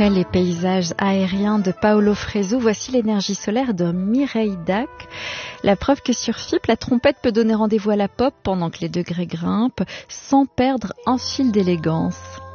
Après les paysages aériens de Paolo Fresu, voici l'énergie solaire de Mireille Dac. La preuve que sur FIP, la trompette peut donner rendez-vous à la pop pendant que les degrés grimpent, sans perdre un fil d'élégance.